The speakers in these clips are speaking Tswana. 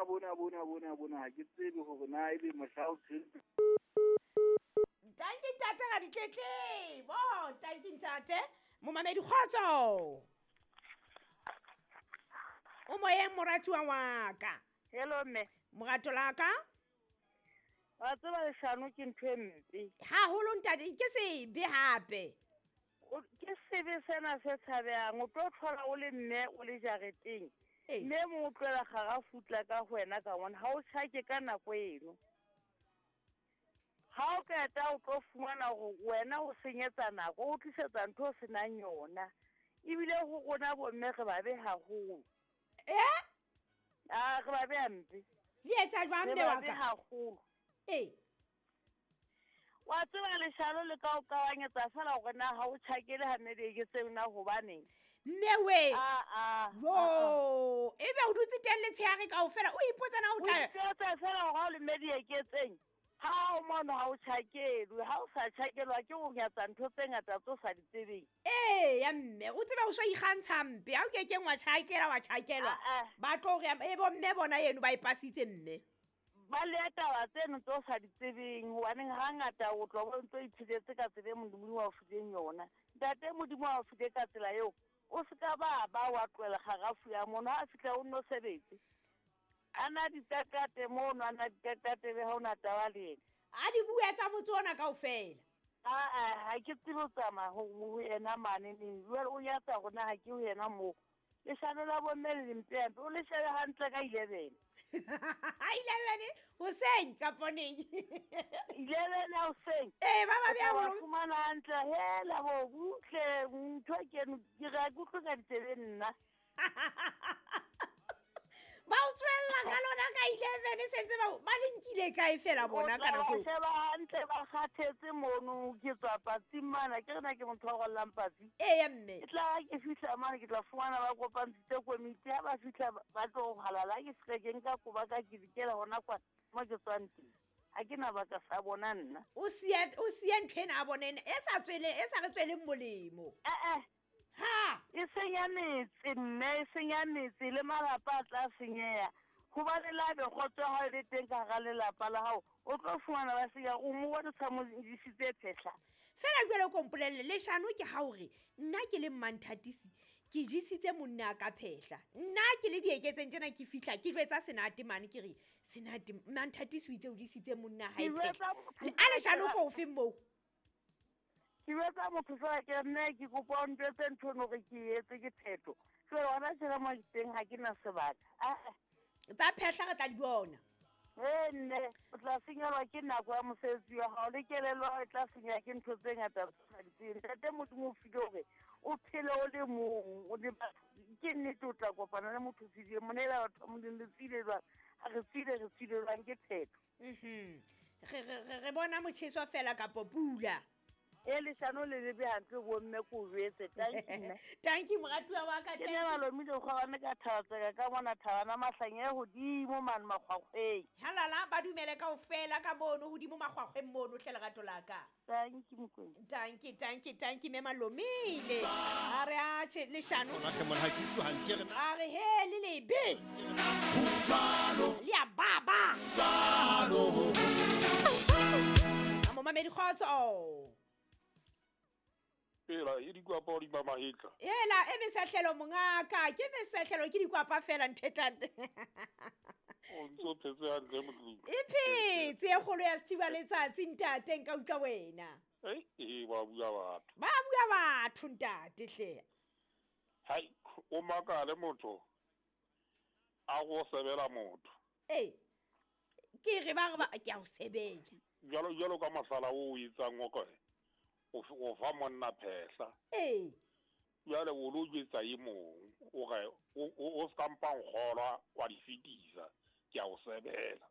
ha ke tsebe hore na e be mohla o tshwere. Tanki tate ga ditletlebo tanki ntate momamedi kgotso o moyeng moratuwa wa ka. Hello mme. Morato la ka Wa tseba leshano ke ntho e mpe. haholo ntate ke sebe hape Ke sebe sena se tshabehang o tlo thola o le mme o le jareteng. Mme mo tloela ga futla ka wena ka mona ha o tshake ka nako eno. Ha o keta o tlo fumana gore wena o senyetsa nako o tlisetsa ntho o senang yona. Ebile go gona bomme re ba be haholo. Re ba be ampe. le etsa jwang mme wa ka haholo. Wa tseba leshano le ka o kawanyetsa fela gore na ha o tshakele ha mme di ke tsena hobane mme we ebe o dutse teng le tsheare kaofela o ipotsa na o tla ipotsa fela gore le mme di eketseng ha o mona ha o tshakele ha o sa tshakela ke go nyatsa ntho tse ngata tso sa di tsebeng ya mme o tseba o swa ikgantsha mpe ha o ke keng wa tjhakelwa ba tlo re e bo mme bona yeno ba ipasitse mme ba le taba tseno tso sa di tsebeng hobane ga ngata o tlo bo ntse ithiletse ka tsebe modimo wa futeng yona ntate modimo wa fute ka tsela eo o se ka ba wa tloela gagafu ya mona a fitla o nno sebetse ana ditakate mono ana ditakate be ha o na taba le ena a di bua tsa motse ona kaofela ha ke tsebe o tsamaya ho ena mane ne jwale o nyatsa gona ha ke ho ena moo leshano la bomme le mpempe o le shebe hantle ka 11 11 hoseng kaponeng 11 hoseng baba bya bo fumana hantle hela bo butle ntho ke ra gutlo ka ditsebe nna ba o tswella ka lona ka 11 sentse ba linkile kae fela bona ka nako ba ba hantle ba kgathetse mono ke tswa patsi mana ke rena ke motho wa go lampatsi mme ke tla ke fihla mana ke tla fumana ba kopantse komiti ha ba fihla ba tlo halala ke sekeng ka kuba ka dikela hona kwa mo ke tswantse ha ke na baka sa bona nna o siya nthwena a bonene e sa re tsweleng molemo ha e senya metsi le malapa a tla senyeya go ba le labe kgotso ha le teng ka ga lelapa la hao o tlo fumana ba senya o mo wa tsamo di sitse phehla fela jwale kompolelle le shano ke ha hore nna ke le manthatisi ke jisitse monna ka phehla nna ke le dieketseng tsena ke fihla ke jwetsa senate mane ke re senate manthatisi o itse o jisitse monna ha e phehla a le shano ko ofeng moo ke betsa motho fela ke nne ke kopa o ntwetse ntho no re ke etse ke pheto so wona tshela mo diteng ha ke na sebaka tsa phehla re tla di bona nne o tla senyelwa ke nako ya mosebetsi wa hao le kelelo e tla senya ke ntho tse ngata tsa diteng ntate modimo o file hore o phele o le mong o le ke nnete o tla kopana le motho tsile monela batho mo le tsile jwang ha re tsile jwang ke pheto re bona motjheso fela ka popula leshano le lebe hantle go mme ko jwetse tanki moratuwa wa ka ke ne malomile go bana ka thatseka ka bona thabana mahlanye godimo mane makgwakgweng halala ba dumele kaofela ka bono godimo makgwakgweng mono hle lerato la ka tanki mokwena tanki me malomile a re a leshano a re he le lebe le a baba momamedi kgotso Ela e dikwapa di mama hitla ela e mesehlelo mongaka ke mesehlelo ke dikwapa fela nthetane o ntso phetse a ntle motho e phetse e kgolo ya sethiba letsatsi ntate nka utlwa wena ba bua batho ntate hle hai o makale motho a go sebela motho ke re ba ke a o sebela jalo ka masala o itsang o kae o fa monna phehla jale o lo jetsa e mong o skampang kgolwa wa di fetisa ke a o sebela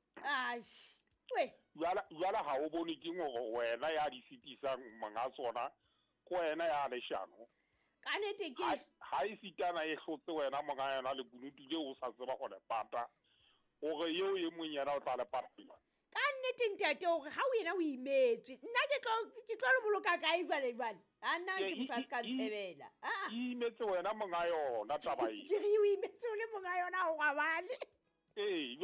jala ha o bone ke ngo wena ya di fetisang manga tsona ko wena ya leshano ka nete ke ha e fitana e hlotse wena monga yona le bunuti le o sa tseba go le pata o re yo ye monyana o tla le patela ka nnete ntate hore ha o yena o imetswe nna ke tlo le boloka kae jwale a nna ke motho a se ka ntshebela imetse wena monga yona taba e ke re o imetse o le monga yona o gabale